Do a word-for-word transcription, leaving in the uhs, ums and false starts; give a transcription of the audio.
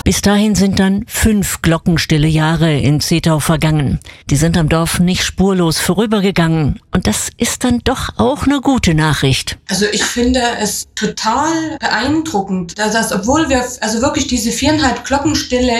Bis dahin sind dann fünf glockenstille Jahre in Zetau vergangen. Die sind am Dorf nicht spurlos vorübergegangen. Und das ist dann doch auch eine gute Nachricht. Also ich finde es total beeindruckend, dass obwohl wir also wirklich diese viereinhalb Glockenstille